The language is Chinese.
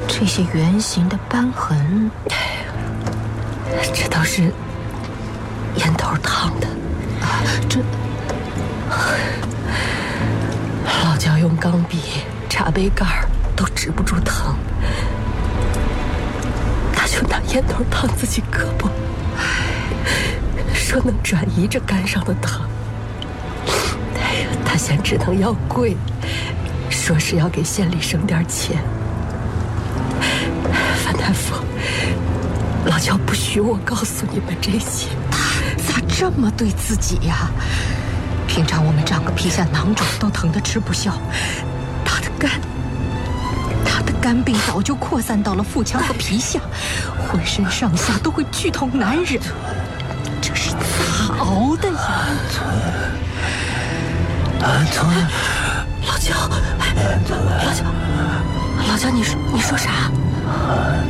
这些圆形的斑痕， 这都是烟头烫的。 这老焦用钢笔插杯盖都止不住疼，他就拿烟头烫自己胳膊，说能转移这肝上的疼。他嫌只能要贵，说是要给县里省点钱。范大夫，老焦不许我告诉你们这些。 他咋这么对自己呀？平常我们长个皮下囊肿都疼得吃不消，他的肝病早就扩散到了腹腔和皮下，浑身上下都会剧痛难忍。这是咋熬的呀？ 安存， 老焦，老焦，你说啥？ 安